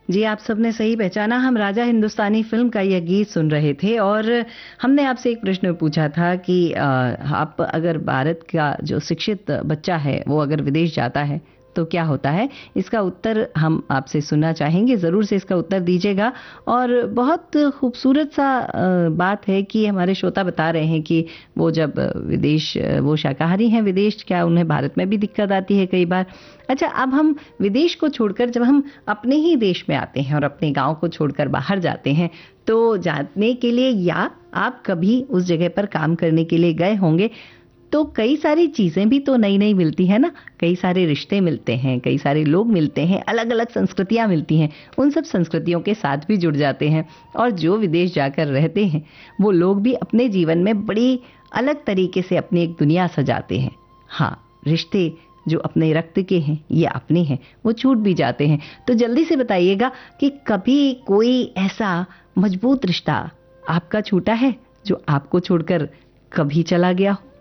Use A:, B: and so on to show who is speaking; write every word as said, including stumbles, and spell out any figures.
A: जी, आप सबने सही पहचाना। हम राजा हिंदुस्तानी फ़िल्म का यह गीत सुन रहे थे और हमने आपसे एक प्रश्न पूछा था कि अ, आप अगर भारत का जो शिक्षित बच्चा है, वो अगर विदेश जाता है, तो क्या होता है? इसका उत्तर हम आपसे सुनना चाहेंगे। ज़रूर से इसका उत्तर दीजिएगा। और बहुत खूबसूरत सा अ, बात है कि हमारे श्रोता बता रहे हैं कि वो जब विदेश वो शाकाहारी हैं विदेश, क्या उन्हें भारत में भी दिक्कत आती है कई बार? अच्छा, अब हम विदेश को छोड़कर जब हम अपने ही देश में आते हैं और अपने गाँव को छोड़कर बाहर जाते हैं, तो जाने के लिए या आप कभी उस जगह पर काम करने के लिए गए होंगे, तो कई सारी चीज़ें भी तो नई-नई मिलती हैं ना, कई सारे रिश्ते मिलते हैं, कई सारे लोग मिलते हैं, अलग-अलग संस्कृतियाँ मिलती हैं, उन सब संस्कृतियों के साथ भी जुड़ जाते हैं। और जो विदेश जाकर रहते हैं, वो लोग भी अपने जीवन में बड़ी अलग तरीके से अपनी एक दुनिया सजाते हैं। हाँ, रिश्ते जो अपने रक्त के हैं या अपने हैं, वो छूट भी जाते हैं। तो जल्दी से बताइएगा कि कभी कोई ऐसा मजबूत रिश्ता आपका छूटा है, जो आपको छोड़कर कभी चला गया हो?